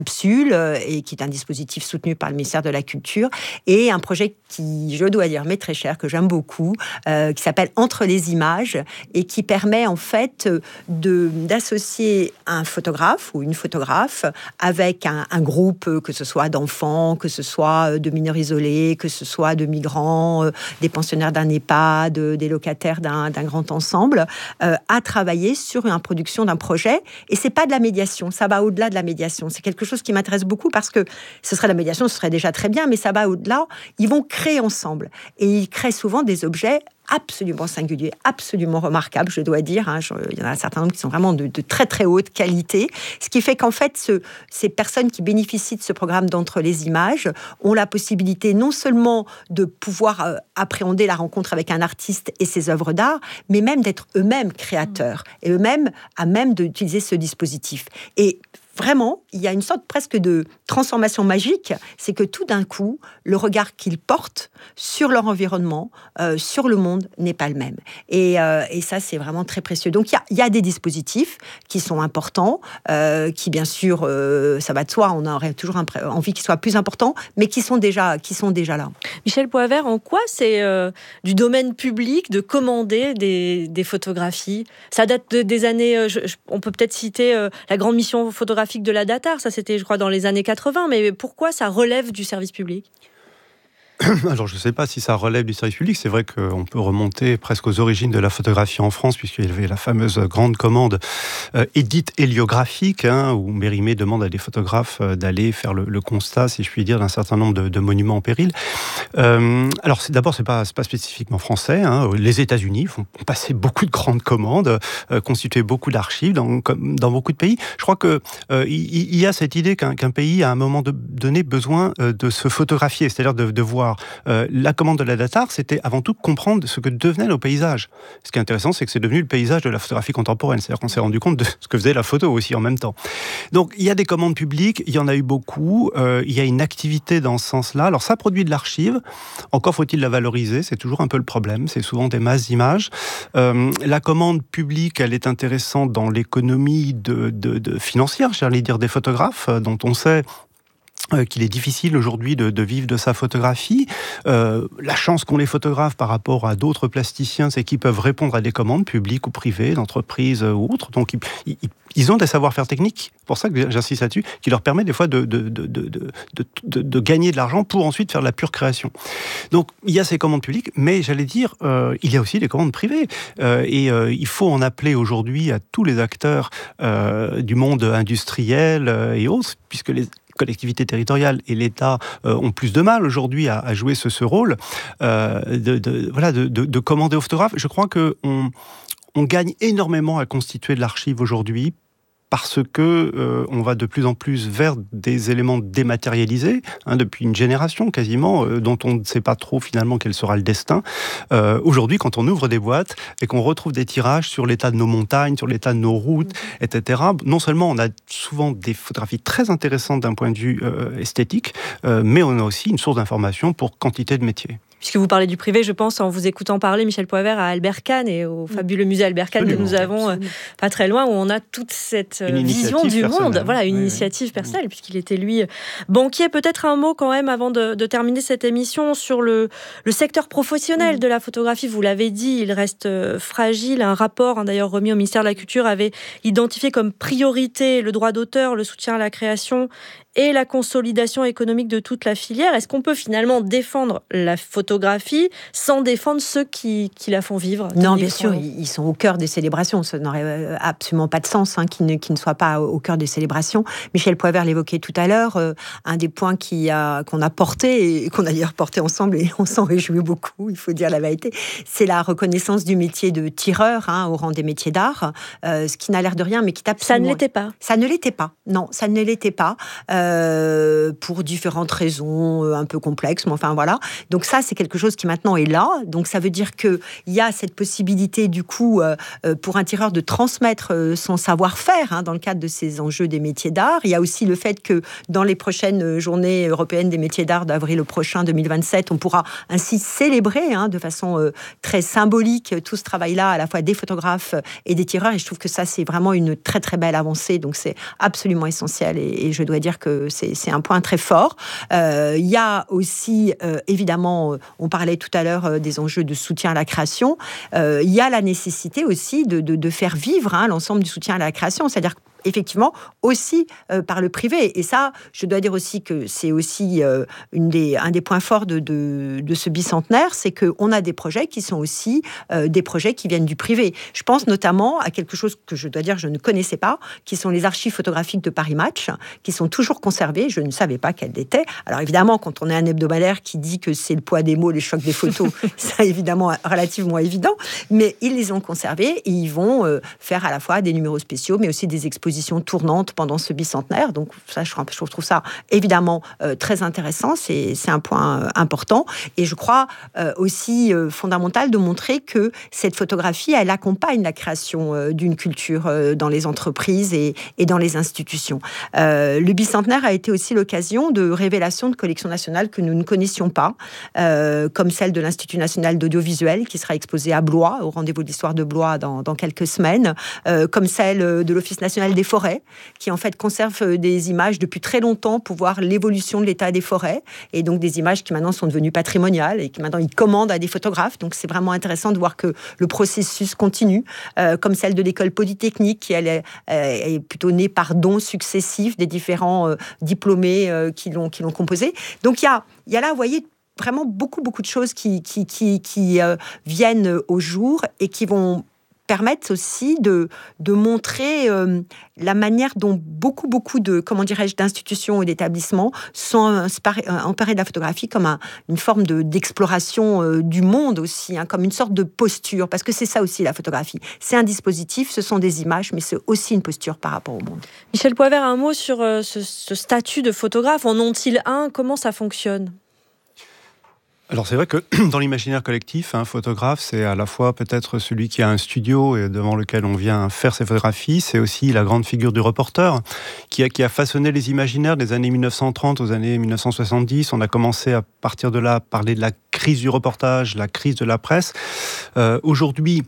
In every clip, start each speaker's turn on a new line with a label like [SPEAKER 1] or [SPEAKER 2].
[SPEAKER 1] capsule, et qui est un dispositif soutenu par le ministère de la Culture, et un projet qui, je dois dire, m'est très cher, que j'aime beaucoup, qui s'appelle Entre les images, et qui permet en fait d'associer un photographe ou une photographe avec un groupe, que ce soit d'enfants, que ce soit de mineurs isolés, que ce soit de migrants, des pensionnaires d'un EHPAD, des locataires d'un grand ensemble, à travailler sur une production d'un projet. Et c'est pas de la médiation, ça va au-delà de la médiation. C'est quelque chose qui m'intéresse beaucoup, parce que ce serait la médiation, ce serait déjà très bien, mais ça va au-delà. Ils vont créer ensemble, et ils créent souvent des objets absolument singuliers, absolument remarquables, je dois dire. Il y en a un certain nombre qui sont vraiment de très très haute qualité, ce qui fait qu'en fait, ces personnes qui bénéficient de ce programme d'Entre les images ont la possibilité non seulement de pouvoir appréhender la rencontre avec un artiste et ses œuvres d'art, mais même d'être eux-mêmes créateurs, et eux-mêmes à même d'utiliser ce dispositif. Et vraiment, il y a une sorte presque de transformation magique, c'est que tout d'un coup, le regard qu'ils portent sur leur environnement, sur le monde, n'est pas le même. Et ça, c'est vraiment très précieux. Donc, il y a des dispositifs qui sont importants, qui, bien sûr, ça va de soi, on aurait toujours envie qu'ils soient plus importants, mais qui sont déjà là.
[SPEAKER 2] Michel Poivert, en quoi c'est du domaine public de commander des photographies ? Ça date des années... on peut peut-être citer la grande mission photographique de la Datar, ça c'était, je crois, dans les années 80, mais pourquoi ça relève du service public ?
[SPEAKER 3] Alors, je ne sais pas si ça relève du service public. C'est vrai qu'on peut remonter presque aux origines de la photographie en France, puisqu'il y avait la fameuse grande commande édite héliographique, où Mérimée demande à des photographes d'aller faire le constat, si je puis dire, d'un certain nombre de monuments en péril. Alors, d'abord, c'est pas spécifiquement français. Les États-Unis font passer beaucoup de grandes commandes, constituer beaucoup d'archives dans beaucoup de pays. Je crois que il y a cette idée qu'un pays, à un moment donné, besoin de se photographier, c'est-à-dire de voir. La commande de la Datar, c'était avant tout comprendre ce que devenaient nos paysages. Ce qui est intéressant, c'est que c'est devenu le paysage de la photographie contemporaine. C'est-à-dire qu'on s'est rendu compte de ce que faisait la photo aussi en même temps. Donc, il y a des commandes publiques, il y en a eu beaucoup. Il y a une activité dans ce sens-là. Alors, ça produit de l'archive. Encore faut-il la valoriser. C'est toujours un peu le problème. C'est souvent des masses d'images. La commande publique, elle est intéressante dans l'économie financière, j'allais dire, des photographes, dont on sait qu'il est difficile aujourd'hui de vivre de sa photographie. La chance qu'ont les photographes par rapport à d'autres plasticiens, c'est qu'ils peuvent répondre à des commandes publiques ou privées, d'entreprises ou autres. Donc, ils ont des savoir-faire techniques, pour ça que j'insiste là-dessus, qui leur permet des fois de gagner de l'argent pour ensuite faire de la pure création. Donc, il y a ces commandes publiques, mais j'allais dire, il y a aussi des commandes privées. Il faut en appeler aujourd'hui à tous les acteurs du monde industriel et autres, puisque les collectivités territoriales et l'État ont plus de mal aujourd'hui à jouer ce rôle de commander aux photographes. Je crois qu'on gagne énormément à constituer de l'archive aujourd'hui, parce que on va de plus en plus vers des éléments dématérialisés, depuis une génération quasiment, dont on ne sait pas trop finalement quel sera le destin. Aujourd'hui, quand on ouvre des boîtes et qu'on retrouve des tirages sur l'état de nos montagnes, sur l'état de nos routes, etc., non seulement on a souvent des photographies très intéressantes d'un point de vue esthétique, mais on a aussi une source d'information pour quantité de métiers.
[SPEAKER 2] Puisque vous parlez du privé, je pense, en vous écoutant parler, Michel Poivert, à Albert Kahn et au fabuleux musée Albert Kahn que nous avons pas très loin, où on a toute cette vision du monde. Voilà, une initiative personnelle, puisqu'il était, lui, banquier. Peut-être un mot quand même, avant de terminer cette émission, sur le secteur professionnel de la photographie. Vous l'avez dit, il reste fragile. Un rapport, d'ailleurs remis au ministère de la Culture, avait identifié comme priorité le droit d'auteur, le soutien à la création et la consolidation économique de toute la filière. Est-ce qu'on peut finalement défendre la photographie sans défendre ceux qui la font vivre ?
[SPEAKER 1] Non, bien sûr, ils sont au cœur des célébrations. Ça n'aurait absolument pas de sens qu'ils ne soient pas au cœur des célébrations. Michel Poivert l'évoquait tout à l'heure. Un des points qu'on a porté, et qu'on a d'ailleurs porté ensemble, et on s'en réjouit beaucoup, il faut dire la vérité, c'est la reconnaissance du métier de tireur au rang des métiers d'art, ce qui n'a l'air de rien, mais qui tape...
[SPEAKER 2] Ça ne l'était pas.
[SPEAKER 1] Ça ne l'était pas. Non, ça ne l'était pas. Pour différentes raisons un peu complexes, mais enfin voilà. Donc ça, c'est quelque chose qui maintenant est là. Donc ça veut dire qu'il y a cette possibilité du coup pour un tireur de transmettre son savoir-faire dans le cadre de ces enjeux des métiers d'art. Il y a aussi le fait que dans les prochaines journées européennes des métiers d'art d'avril prochain 2027, on pourra ainsi célébrer de façon très symbolique tout ce travail-là, à la fois des photographes et des tireurs. Et je trouve que ça, c'est vraiment une très très belle avancée. Donc c'est absolument essentiel et je dois dire que c'est un point très fort. Il y a aussi, évidemment, on parlait tout à l'heure des enjeux de soutien à la création. Il y a la nécessité aussi de faire vivre l'ensemble du soutien à la création. C'est-à-dire effectivement aussi par le privé. Et ça, je dois dire aussi que c'est aussi un des points forts de ce bicentenaire, c'est qu'on a des projets qui sont aussi des projets qui viennent du privé. Je pense notamment à quelque chose que je dois dire je ne connaissais pas, qui sont les archives photographiques de Paris Match, qui sont toujours conservées. Je ne savais pas qu'elles étaient. Alors évidemment, quand on est un hebdomadaire qui dit que c'est le poids des mots, les chocs des photos, c'est évidemment relativement évident, mais ils les ont conservées et ils vont faire à la fois des numéros spéciaux, mais aussi des expositions tournantes pendant ce bicentenaire. Donc ça, je trouve ça évidemment très intéressant. C'est un point important. Et je crois aussi fondamental de montrer que cette photographie, elle accompagne la création d'une culture dans les entreprises et dans les institutions. Le bicentenaire a été aussi l'occasion de révélations de collections nationales que nous ne connaissions pas, comme celle de l'Institut national d'audiovisuel qui sera exposée à Blois, au rendez-vous de l'histoire de Blois dans quelques semaines, comme celle de l'Office national des forêts, qui en fait conserve des images depuis très longtemps pour voir l'évolution de l'état des forêts, et donc des images qui maintenant sont devenues patrimoniales et qui maintenant ils commandent à des photographes. Donc c'est vraiment intéressant de voir que le processus continue, comme celle de l'école polytechnique qui elle est plutôt née par dons successifs des différents diplômés qui l'ont composée. Donc il y a là, vous voyez, vraiment beaucoup de choses qui viennent au jour et qui vont permettent aussi de montrer la manière dont beaucoup de, comment dirais-je, d'institutions et d'établissements sont emparés de la photographie comme une forme d'exploration du monde aussi, comme une sorte de posture, parce que c'est ça aussi la photographie. C'est un dispositif, ce sont des images, mais c'est aussi une posture par rapport au monde.
[SPEAKER 2] Michel Poivert, un mot sur ce statut de photographe. En ont-ils un ? Comment ça fonctionne ?
[SPEAKER 3] Alors c'est vrai que dans l'imaginaire collectif, un photographe, c'est à la fois peut-être celui qui a un studio et devant lequel on vient faire ses photographies, c'est aussi la grande figure du reporter qui a façonné les imaginaires des années 1930 aux années 1970. On a commencé à partir de là à parler de la crise du reportage, la crise de la presse. Aujourd'hui,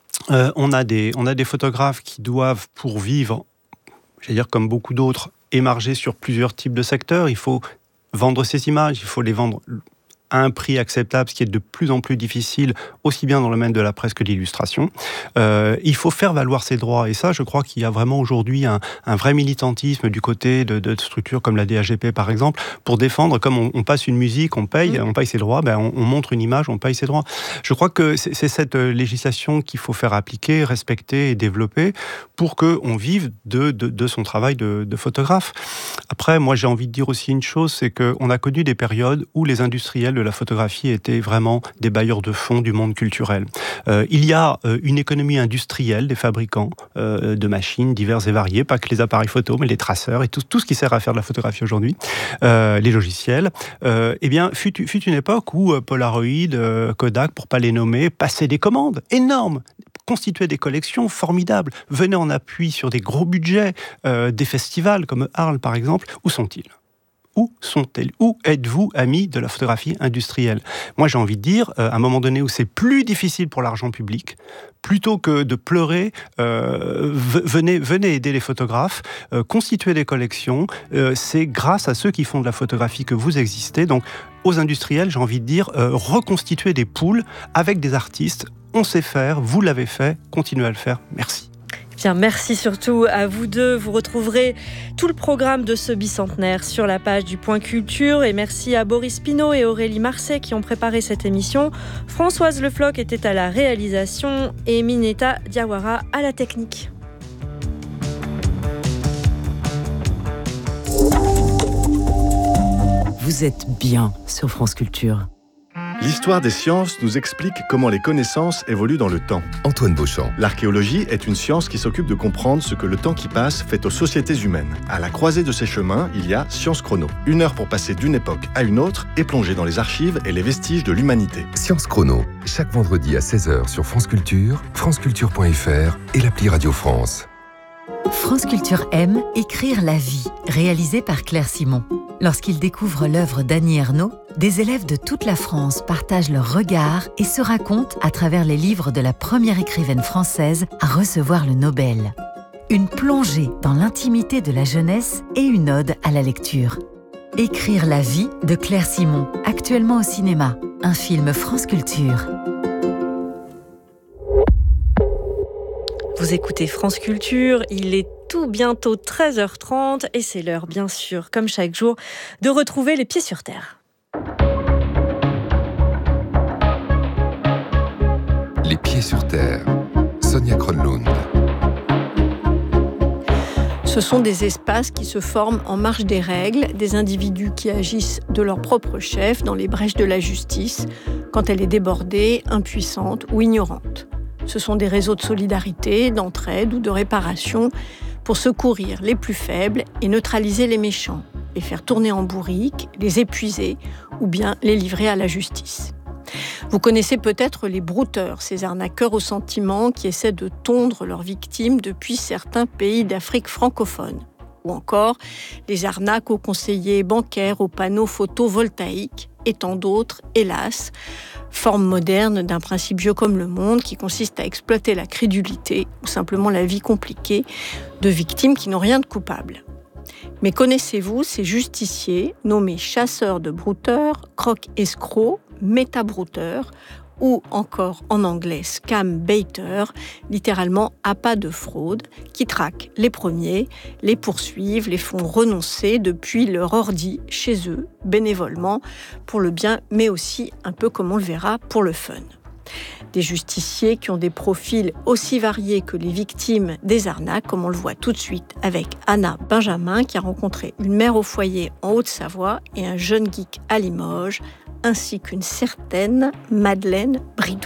[SPEAKER 3] on a des photographes qui doivent, pour vivre, j'allais dire comme beaucoup d'autres, émarger sur plusieurs types de secteurs. Il faut vendre ces images, il faut les vendre à un prix acceptable, ce qui est de plus en plus difficile, aussi bien dans le domaine de la presse que de l'illustration. Il faut faire valoir ses droits. Et ça, je crois qu'il y a vraiment aujourd'hui un vrai militantisme du côté de structures comme la DAGP, par exemple, pour défendre, comme on passe une musique, on paye ses droits, on montre une image, on paye ses droits. Je crois que c'est cette législation qu'il faut faire appliquer, respecter et développer pour qu'on vive de son travail de photographe. Après, moi, j'ai envie de dire aussi une chose, c'est qu'on a connu des périodes où les industriels de la photographie étaient vraiment des bailleurs de fonds du monde culturel. Il y a une économie industrielle des fabricants de machines diverses et variées, pas que les appareils photo, mais les traceurs et tout ce qui sert à faire de la photographie aujourd'hui, les logiciels. Eh bien, fut une époque où Polaroid, Kodak, pour pas les nommer, passaient des commandes énormes, constituaient des collections formidables, venaient en appui sur des gros budgets, des festivals comme Arles par exemple. Où sont-ils ? Où sont-elles ? Où êtes-vous, amis de la photographie industrielle ? Moi, j'ai envie de dire, à un moment donné où c'est plus difficile pour l'argent public, plutôt que de pleurer, venez aider les photographes, constituer des collections. C'est grâce à ceux qui font de la photographie que vous existez. Donc, aux industriels, j'ai envie de dire, reconstituer des poules avec des artistes. On sait faire, vous l'avez fait, continuez à le faire. Merci.
[SPEAKER 2] Bien, merci surtout à vous deux. Vous retrouverez tout le programme de ce bicentenaire sur la page du Point Culture. Et merci à Boris Pinault et Aurélie Marseille qui ont préparé cette émission. Françoise Le Floch était à la réalisation et Mineta Diawara à la technique.
[SPEAKER 4] Vous êtes bien sur France Culture. L'histoire des sciences nous explique comment les connaissances évoluent dans le temps.
[SPEAKER 5] Antoine Beauchamp.
[SPEAKER 4] L'archéologie est une science qui s'occupe de comprendre ce que le temps qui passe fait aux sociétés humaines. À la croisée de ces chemins, il y a Science Chrono. 1 heure pour passer d'une époque à une autre et plonger dans les archives et les vestiges de l'humanité.
[SPEAKER 5] Science Chrono, chaque vendredi à 16h sur France Culture, franceculture.fr et l'appli Radio France.
[SPEAKER 6] France Culture aime écrire la vie, réalisé par Claire Simon. Lorsqu'ils découvrent l'œuvre d'Annie Ernaux, des élèves de toute la France partagent leurs regards et se racontent à travers les livres de la première écrivaine française à recevoir le Nobel. Une plongée dans l'intimité de la jeunesse et une ode à la lecture. Écrire la vie de Claire Simon, actuellement au cinéma, un film France Culture.
[SPEAKER 2] Vous écoutez France Culture, il est tout bientôt 13h30 et c'est l'heure, bien sûr, comme chaque jour, de retrouver les pieds sur terre.
[SPEAKER 5] Les pieds sur terre, Sonia Kronlund.
[SPEAKER 7] Ce sont des espaces qui se forment en marge des règles, des individus qui agissent de leur propre chef dans les brèches de la justice, quand elle est débordée, impuissante ou ignorante. Ce sont des réseaux de solidarité, d'entraide ou de réparation pour secourir les plus faibles et neutraliser les méchants, les faire tourner en bourrique, les épuiser ou bien les livrer à la justice. Vous connaissez peut-être les brouteurs, ces arnaqueurs aux sentiments qui essaient de tondre leurs victimes depuis certains pays d'Afrique francophone. Ou encore les arnaques aux conseillers bancaires, aux panneaux photovoltaïques et tant d'autres, hélas, forme moderne d'un principe vieux comme le monde qui consiste à exploiter la crédulité ou simplement la vie compliquée de victimes qui n'ont rien de coupable. Mais connaissez-vous ces justiciers nommés chasseurs de brouteurs, croque-escrocs, métabrouteurs ou encore en anglais scam baiter, littéralement appât de fraude, qui traquent les premiers, les poursuivent, les font renoncer depuis leur ordi chez eux, bénévolement, pour le bien, mais aussi, un peu comme on le verra, pour le fun. Des justiciers qui ont des profils aussi variés que les victimes des arnaques, comme on le voit tout de suite avec Anna Benjamin, qui a rencontré une mère au foyer en Haute-Savoie et un jeune geek à Limoges, ainsi qu'une certaine Madeleine Bridou.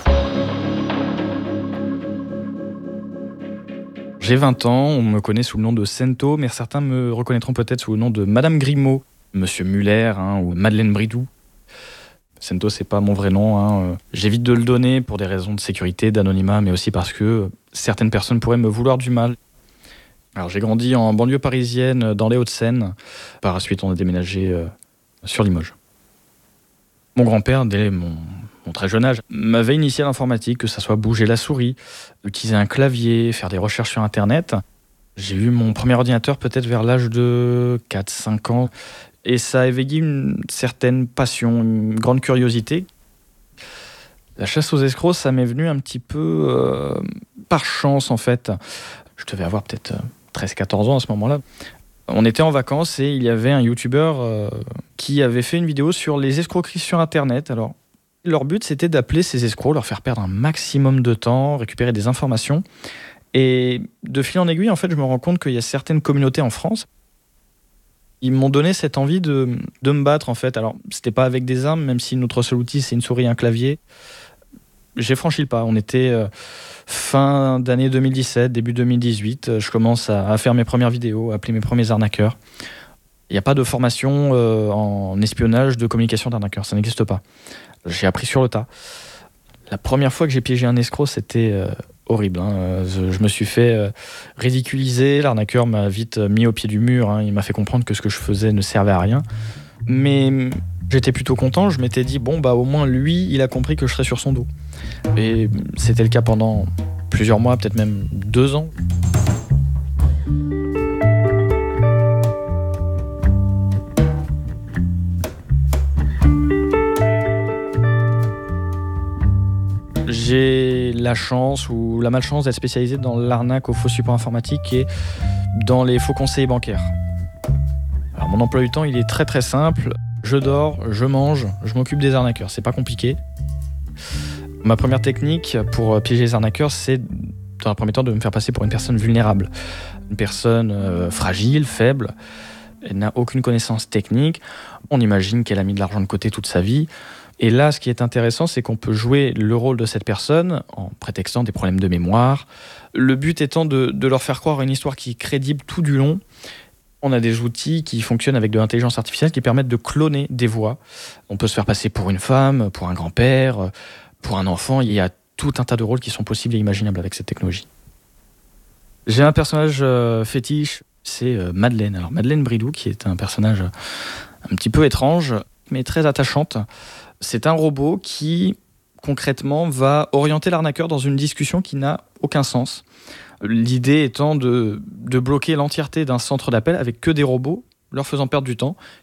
[SPEAKER 8] J'ai 20 ans, on me connaît sous le nom de Sento, mais certains me reconnaîtront peut-être sous le nom de Madame Grimaud, Monsieur Muller ou Madeleine Bridou. Sento, c'est pas mon vrai nom. J'évite de le donner pour des raisons de sécurité, d'anonymat, mais aussi parce que certaines personnes pourraient me vouloir du mal. Alors, j'ai grandi en banlieue parisienne, dans les Hauts-de-Seine. Par la suite, on a déménagé sur Limoges. Mon grand-père, dès mon très jeune âge, m'avait initié à l'informatique, que ça soit bouger la souris, utiliser un clavier, faire des recherches sur Internet. J'ai eu mon premier ordinateur peut-être vers l'âge de 4-5 ans. Et ça a éveillé une certaine passion, une grande curiosité. La chasse aux escrocs, ça m'est venu un petit peu par chance, en fait. Je devais avoir peut-être 13-14 ans à ce moment-là. On était en vacances et il y avait un youtubeur qui avait fait une vidéo sur les escroqueries sur Internet. Alors, leur but, c'était d'appeler ces escrocs, leur faire perdre un maximum de temps, récupérer des informations. Et de fil en aiguille, en fait, je me rends compte qu'il y a certaines communautés en France. Ils m'ont donné cette envie de me battre, en fait. Alors, c'était pas avec des armes, même si notre seul outil, c'est une souris et un clavier. J'ai franchi le pas. On était fin d'année 2017, début 2018. Je commence à faire mes premières vidéos, à appeler mes premiers arnaqueurs. Il n'y a pas de formation en espionnage de communication d'arnaqueurs. Ça n'existe pas. J'ai appris sur le tas. La première fois que j'ai piégé un escroc, c'était horrible. Je me suis fait ridiculiser. L'arnaqueur m'a vite mis au pied du mur. Il m'a fait comprendre que ce que je faisais ne servait à rien. Mais j'étais plutôt content. Je m'étais dit, au moins lui, il a compris que je serais sur son dos. Et c'était le cas pendant plusieurs mois, peut-être même 2 ans. J'ai la chance ou la malchance d'être spécialisé dans l'arnaque aux faux supports informatiques et dans les faux conseillers bancaires. Alors mon emploi du temps, il est très très simple. Je dors, je mange, je m'occupe des arnaqueurs. C'est pas compliqué. Ma première technique pour piéger les arnaqueurs, c'est dans un premier temps de me faire passer pour une personne vulnérable. Une personne fragile, faible. Elle n'a aucune connaissance technique. On imagine qu'elle a mis de l'argent de côté toute sa vie. Et là, ce qui est intéressant, c'est qu'on peut jouer le rôle de cette personne en prétextant des problèmes de mémoire. Le but étant de leur faire croire une histoire qui est crédible tout du long. On a des outils qui fonctionnent avec de l'intelligence artificielle qui permettent de cloner des voix. On peut se faire passer pour une femme, pour un grand-père, pour un enfant. Il y a tout un tas de rôles qui sont possibles et imaginables avec cette technologie. J'ai un personnage fétiche, c'est Madeleine. Alors Madeleine Bridou, qui est un personnage un petit peu étrange, mais très attachante. C'est un robot qui, concrètement, va orienter l'arnaqueur dans une discussion qui n'a aucun sens. L'idée étant de bloquer l'entièreté d'un centre d'appel avec que des robots, leur faisant perdre du temps,